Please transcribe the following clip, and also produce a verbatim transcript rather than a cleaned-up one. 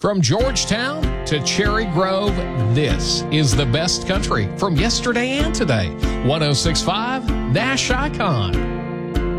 From Georgetown to Cherry Grove, this is the best country from yesterday and today. one oh six point five Nash Icon.